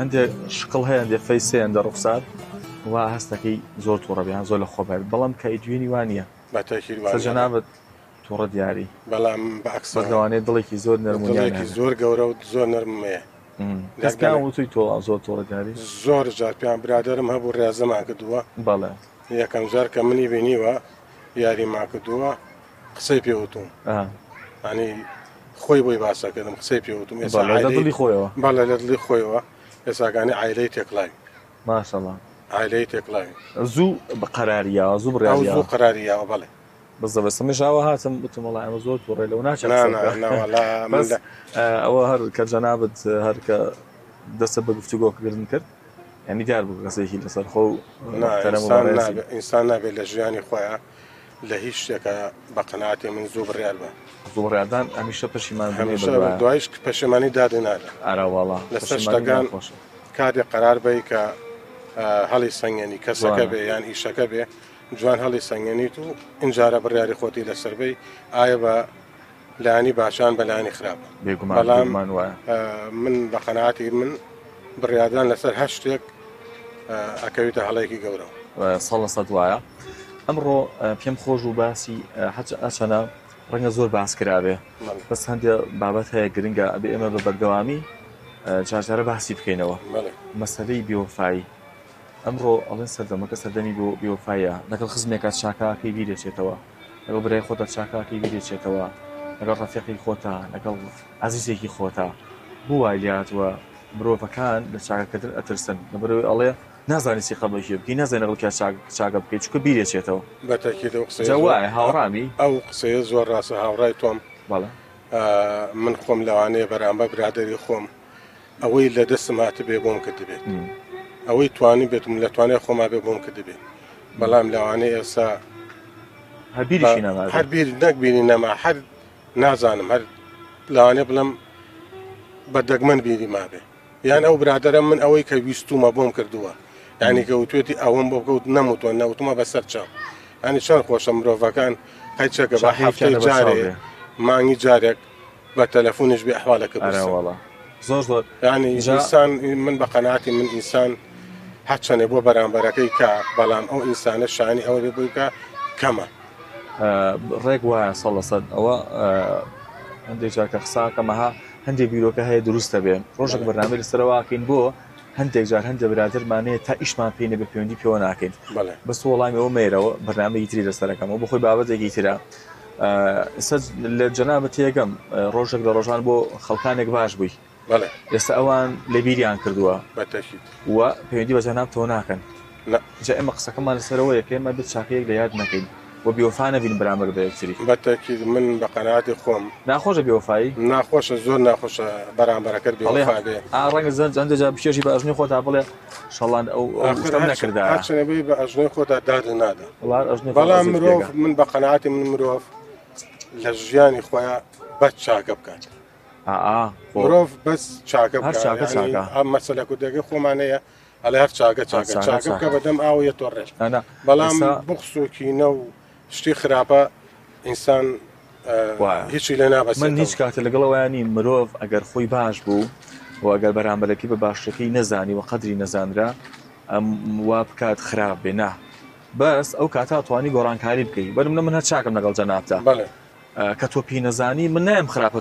هەندێک شقڵ هەیە هەندێک فەیسێ هەندە ڕوخسار وا هەستەکەی زۆر تووڕەبیان زۆر لە خۆبەر بەڵام کە دوێنی وانە جەنابەت تووڕە دیاری بەڵام بەعکس بەڵەوانەیە دڵێکی زۆر نەرمونیانێکی زۆر گەورە و زۆر نەرمەیە دەستیان وتوی تۆ زۆر تووڕە دیاری زۆر جار پێیان برادرم هەبوو ڕێزەمان کردووە بەڵێ یەکەم جار کە منی بینیوە یاریمان کردووە قسەی پێوتوم ینی خۆی بۆی باسەکردم قسەی پێوتم دڵی خۆیەوە بەڵێ لە دڵی خۆیەوە ئێساگانی عایلەی تێکڵاوی ماشەڵڵا عایلەی تێکڵاوی زوو بە قەراریاوە زوو بڕیاوە زوو قەراریاوە بەڵێ بەزەبەستەمەشاوە هاتم وتم وەڵای ئەمە زۆر تووڕێ لەو ناچێت ئەوە هەر کە جەنابەت هەر کە دەستە بە گفتوگۆکردن کرد یعنی دیار بوو کەسێکی لەسەر خۆ ئینسان نابێت لە ژیانی خۆیان لە هیچ شتێکە بە قەناعەتی من زوو بڕیار بە زوو بڕیاردان هەمیشە پەشیمان دوایش پەشیمانی دادنارە ئاراواڵە لەسەر شتەکان کاتێک قەرار بی کە هەڵی سەنگێنی کەسەکە بێ یان ئیشەکە بێ جوان هەڵی سەنگێنیت و ئینجارە بڕیاری خۆتی لەسەربەی ئایا بە لایانی باشان بە لایانی خراپە بەڵام من بە قەناعەتی من بڕیاردان لەسەر هەر شتێک ئەکەویتە هەڵەیەکی گەورە سەڵ سەد وایە ئەمڕۆ پێم خۆش و باسی ئەچەنە ڕەنگە زۆر باس کرابێ بەس هەندێک بابەت هەیە گرنگە ئەبێ ئێمە بە بەردەوامی جارجارە باسی بکەینەوە مەسەلەی بیوەفایی ئەمڕۆ ئەڵێن سەردەمەکە سەردەمی بۆ بیوەفایە لەگەڵ خزمێکە چاکاکەی بیرێچێتەوە لەگەڵ برای خۆتە چاکاکەی بیرێچێتەوە لەگەڵ ڕەفیقی خۆتە لەگەڵ عەزیزێکی خۆتە بوو وای لاتوە مرۆڤەکان لە چاکەکردن ئەترسن لەبەرەوەی ئەڵێ نازانی چی قەبڵێکی بکەی نازانێ لەگەڵ چاکە بکەیت چونکە بیرێچێتەوە بەتەکید ئەو قسەی جەوایە هاوڕامی ئەو قسەیە زۆر ڕاستە هاوڕای تۆم بەڵێ من خۆم لەوانەیە بەرامبەر برادەری خۆم ئەوەی لە دەستم هاتبێ بۆم کردبێت ئەوەی توانی بێتم لە توانێت خۆما بێ بۆم کردبێت بەڵام لەوانەیە ئێستا هەر بیر نەکبینی نەما هەر نازانم هەر لەوانێ بڵم بە دەگمەن بیری مابێ یان ئەو برادەرە من ئەوەی کە ویستومە بۆم کردووە یعنی کەوتێتی ئەوەم بۆ بکەوت نەموتوە نەوتمە بەسەر چاو ینی چەند خۆشە مرۆڤەکان قەیچەکە بە هەفتەی جارێ مانگی جارێک بە تەلەفۆنیش بێ ئەحوالەکە بەرەوەڵە زۆر ینی ئینسان من بە قەناعەتی من ئینسان هەرچەندێ بۆ بەرامبەرەکەی کا بەڵام ئەو ئینسانە شانی ئەوە بێ بووی کە کەمە ڕێک وایە سەڵ سەد ئەوە هەندێک جارکە قساکەمەها هەندێک بیرۆکە هەیە دروستە بێن ڕۆژێک بەرنامەی لەسەرەوەکەین بۆ هەندێک جار هەندێک برادرمانەیە تا ئیشمان پێینە بە پەیوەندی پێوە ناکەین بەس وەڵامی ئەوە مێرەوە بەرنامەی تری لەسەرەکەمەوە بۆ خۆی بابەتێکی ترە لە جەنابەت یەکەم ڕۆژێک لە ڕۆژان بۆ خەڵکانێک باش بووی ئێستا ئەوان لە بیریان کردووە وە پەیوەندی بە جەناب تۆ ناکەن جا ئێمە قسەکەمان لەسەرەوە یەکە ئێمە بێت چاکەیەک لە یاد نەکەین بۆ بیوەفا نەبین بەرامبەر بە یەکتری بەتەکید من بە قەناعەتی خۆم ناخۆشە بیوەفایی ناخۆشە زۆر ناخۆشە بەرامبەرەکەت بیوەفا بێ ڕەنگە زەنجە جا بچێژی بە ئەژنی خۆتا بڵێ شەڵان ئەو شتەم نەکردا هەرچەنەبێ بە ئەژنی خۆتا دادن نادا بەڵام مرۆڤ من بە قەناعەتی من مرۆڤ لە ژیانی خۆیان بەس چاکە بکات مرۆڤ بەس چاکە بکات ئەم مەسەلە کوردەکەی خۆمانەیە ئەڵێ هەر چاکە بکە بەدەم ئاوە تۆڕێش بەڵام بخس و کینە و شتی خراپە ئینسان هیچی لە نابەست من هیچ کاتە لەگەڵەوەیانی مرۆڤ ئەگەر خۆی باش بوو و ئەگەر بەرامبەرەکەی بە باشەکەی نەزانی و قەدری نەزانرا ئەم وا بکات خراپ بێنا بەس ئەو کاتا توانی گۆڕانکاری بکەی بەرم من هەر چاکەم لەگەڵ جەنابتە بەڵێ کە تۆ پێی نەزانی من نایم خراپە